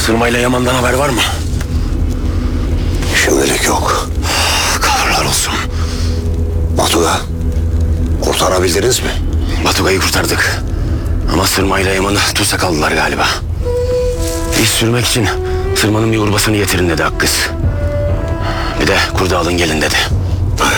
Sırmayla Yaman'dan haber var mı? Şimdilik yok. Kahırlar olsun. Batuga, kurtarabildiniz mi? Batuga'yı kurtardık. Ama Sırmayla Yaman'ı tutsak aldılar galiba. İş sürmek için Sırma'nın bir urbasını getirin dedi Hakkız. Bir de kurdu alın gelin dedi.